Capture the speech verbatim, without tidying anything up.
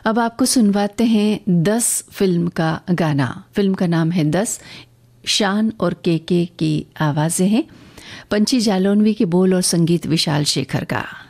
अब आपको सुनवाते हैं दस फिल्म का गाना। फिल्म का नाम है दस। शान और केके की आवाज़ें हैं, पंची जालौनवी के बोल और संगीत विशाल शेखर का।